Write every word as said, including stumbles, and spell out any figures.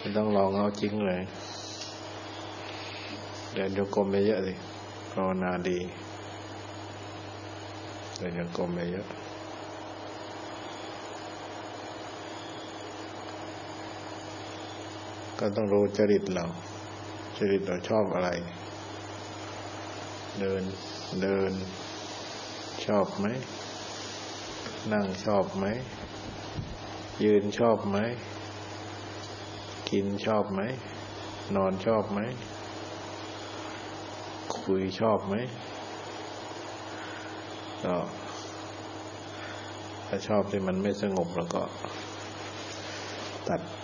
ไม่ต้องลองเอาจริงเลยเดินโยกมไปเยอะสิภาวนาดีเดินโยกมไปเยอะก็ต้องรู้จริตเราจริตเราชอบอะไรเดินเดินชอบไหมนั่งชอบไหมยืนชอบไหมกินชอบไหมนอนชอบไหมคุยชอบไหมก็ถ้าชอบที่มันไม่สงบแล้วก็ตัดไป